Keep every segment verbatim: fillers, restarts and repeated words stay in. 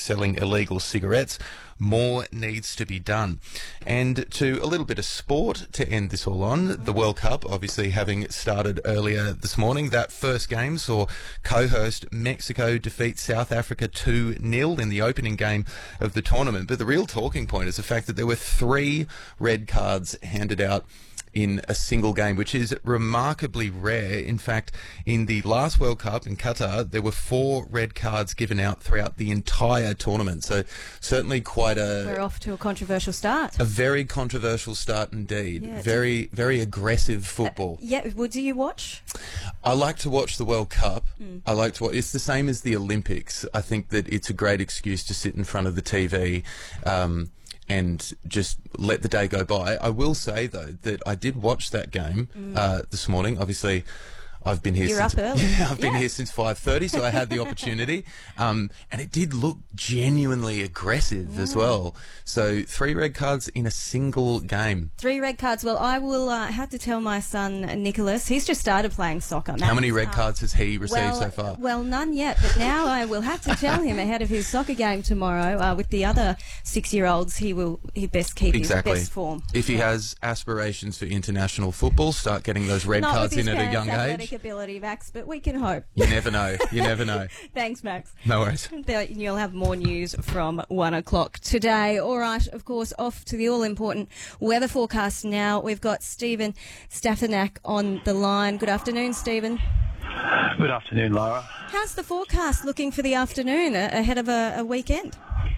selling illegal cigarettes. More needs to be done. And to a little bit of sport to end this all on, the World Cup obviously having started earlier this morning. That first game saw co-host Mexico defeat South Africa two nil in the opening game of the tournament. But the real talking point is the fact that there were three red cards handed out in a single game, which is remarkably rare. In fact, in the last World Cup in Qatar, there were four red cards given out throughout the entire tournament. So certainly quite a... We're off to a controversial start. A very controversial start indeed. Yeah, very, very aggressive football. Uh, yeah, well, do you watch? I like to watch the World Cup. Mm. I like to watch... It's the same as the Olympics. I think that it's a great excuse to sit in front of the T V um, and just let the day go by. I will say, though, that I did watch that game mm. uh, this morning. Obviously, I've been here You're since... up early. Yeah, I've been yeah. here since five thirty, so I had the opportunity. Um, and it did look genuinely aggressive yeah. as well. So, three red cards in a single game. Three red cards. Well, I will uh, have to tell my son, Nicholas, he's just started playing soccer. How many red cards has he received well, so far? Well, none yet, but now I will have to tell him ahead of his soccer game tomorrow uh, with the other six-year-olds, he will he best keep exactly. his best form. If he yeah. has aspirations for international football, start getting those red Not cards with in his at a young athletic age. ability, Max, but we can hope. You never know. You never know. Thanks, Max. No worries. You'll have more news from one o'clock today. All right, of course, off to the all-important weather forecast now. We've got Stephen Staffanak on the line. Good afternoon, Stephen. Good afternoon, Laura. How's the forecast looking for the afternoon uh, ahead of a, a weekend?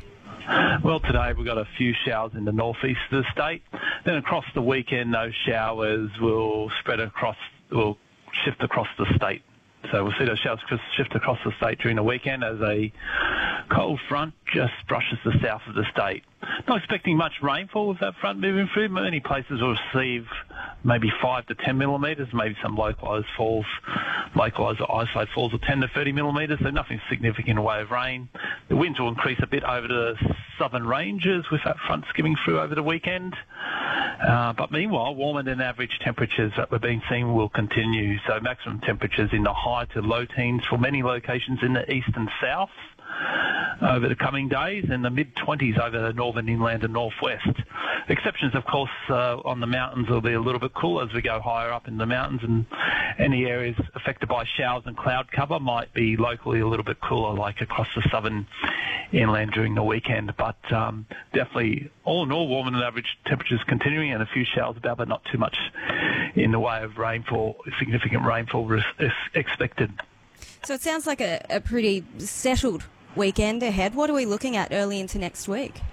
Well, today we've got a few showers in the northeast of the state. Then across the weekend, those showers will spread across, will shift across the state. So we'll see those showers shift across the state during the weekend as a cold front just brushes the south of the state. Not expecting much rainfall with that front moving through. Many places will receive maybe five to ten millimetres, maybe some localised falls, localised or isolated falls of ten to thirty millimetres, so nothing significant in the way of rain. The winds will increase a bit over the southern ranges with that front skimming through over the weekend. Uh, but meanwhile, warmer than average temperatures that we've been seeing will continue. So maximum temperatures in the high to low teens for many locations in the east and south over the coming days, and the mid-twenties over the northern inland and northwest. Exceptions, of course, uh, on the mountains will be a little bit cooler as we go higher up in the mountains, and any areas affected by showers and cloud cover might be locally a little bit cooler, like across the southern inland during the weekend. But um, definitely, all in all, warmer than average temperatures continuing, and a few showers about, but not too much in the way of rainfall, significant rainfall is expected. So it sounds like a, a pretty settled weekend ahead. What are we looking at early into next week?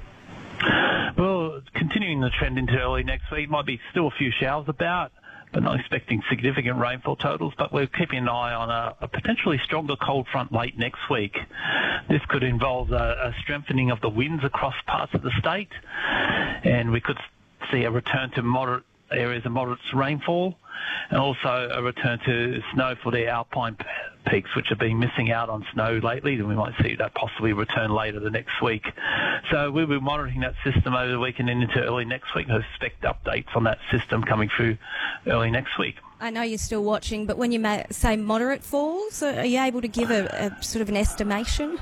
Well, continuing the trend into early next week, might be still a few showers about, but not expecting significant rainfall totals. But we're keeping an eye on a, a potentially stronger cold front late next week. This could involve a, a strengthening of the winds across parts of the state, and we could see a return to moderate areas of moderate rainfall, and also a return to snow for the alpine peaks, which have been missing out on snow lately, and we might see that possibly return later the next week. So we'll be monitoring that system over the weekend and into early next week. I expect updates on that system coming through early next week. I know you're still watching, but when you may say moderate falls, are you able to give a, a sort of an estimation?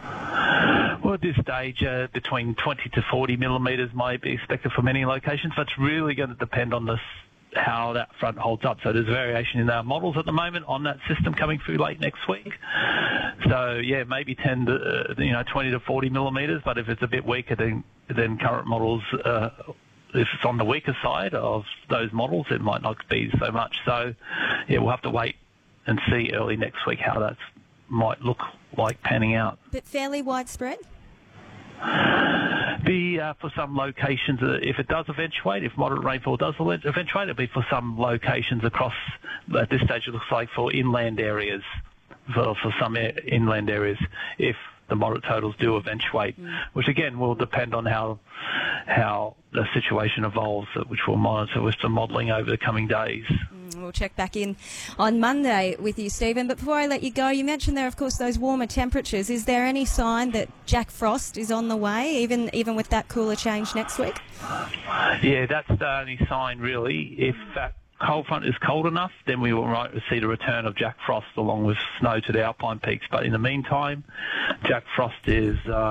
Well, at this stage, uh, between twenty to forty millimetres might be expected for many locations, but it's really going to depend on this, how that front holds up. So there's variation in our models at the moment on that system coming through late next week. So yeah, maybe ten to uh, you know twenty to forty millimetres, but if it's a bit weaker than than current models, uh, if it's on the weaker side of those models, it might not be so much. So yeah, we'll have to wait and see early next week how that might look like panning out. But fairly widespread? Be uh, for some locations, uh, if it does eventuate, if moderate rainfall does eventuate, it'll be for some locations across, at this stage it looks like for inland areas, for, for some inland areas, if the moderate totals do eventuate, mm. which again will depend on how how the situation evolves, which we'll monitor with some modelling over the coming days. Mm, we'll check back in on Monday with you, Stephen. But before I let you go, you mentioned there, of course, those warmer temperatures. Is there any sign that Jack Frost is on the way, even even with that cooler change next week? Yeah, that's the only sign, really. If that cold front is cold enough, then we will might see the return of Jack Frost along with snow to the alpine peaks. But in the meantime, Jack Frost is... Uh,